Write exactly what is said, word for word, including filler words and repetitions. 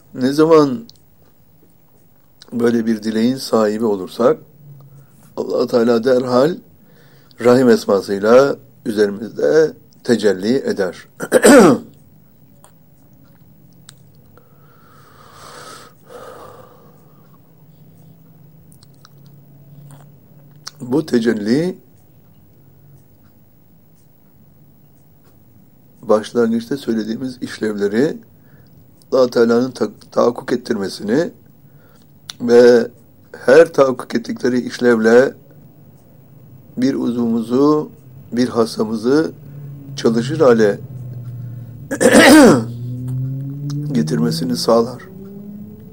Ne zaman böyle bir dileğin sahibi olursak Allah Teala derhal Rahim esmasıyla üzerimizde tecelli eder. Bu tecelli başlangıçta söylediğimiz işlevleri Allah Teala'nın ta- tahakkuk ettirmesini ve her tahakkuk ettikleri işlevle bir uzvumuzu, bir hassamızı çalışır hale getirmesini sağlar.